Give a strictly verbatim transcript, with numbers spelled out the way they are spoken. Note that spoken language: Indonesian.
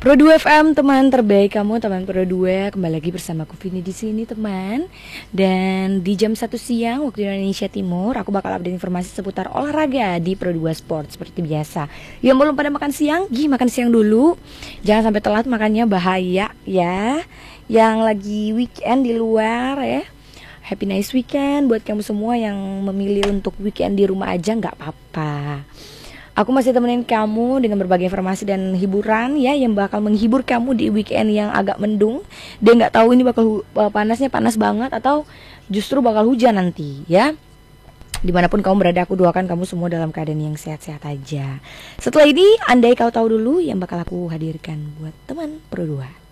Pro dua F M, teman terbaik kamu, teman Pro dua. Kembali lagi bersama aku Vini di sini, teman. Dan di jam satu siang waktu Indonesia Timur, aku bakal update informasi seputar olahraga di Pro dua Sport seperti biasa. Yang belum pada makan siang, gih makan siang dulu. Jangan sampai telat makannya, bahaya ya. Yang lagi weekend di luar ya, happy nice weekend buat kamu semua yang memilih untuk weekend di rumah aja, nggak apa-apa. Aku masih temenin kamu dengan berbagai informasi dan hiburan ya, yang bakal menghibur kamu di weekend yang agak mendung. Dia nggak tahu ini bakal uh, panasnya panas banget atau justru bakal hujan nanti ya. Dimanapun kamu berada, aku doakan kamu semua dalam keadaan yang sehat-sehat aja. Setelah ini, andai kau tahu dulu yang bakal aku hadirkan buat teman Pro dua.